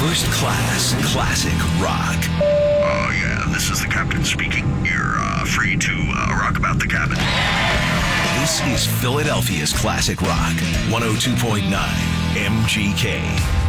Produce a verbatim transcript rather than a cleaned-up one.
First class classic rock. Oh, yeah, this is the captain speaking. You're uh, free to uh, rock about the cabin. This is Philadelphia's classic rock. one oh two point nine M G K.